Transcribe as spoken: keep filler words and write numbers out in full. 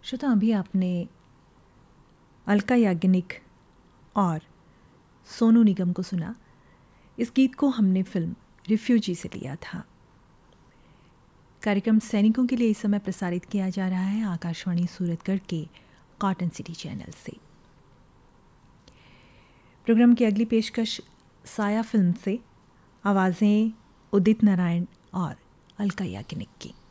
श्रोता, अभी आपने अलका याग्निक और सोनू निगम को सुना। इस गीत को हमने फिल्म रिफ्यूजी से लिया था। कार्यक्रम सैनिकों के लिए इस समय प्रसारित किया जा रहा है आकाशवाणी सूरतगढ़ के कॉटन सिटी चैनल से। प्रोग्राम की अगली पेशकश साया फिल्म से, आवाज़ें उदित नारायण और अलका याग्निक की।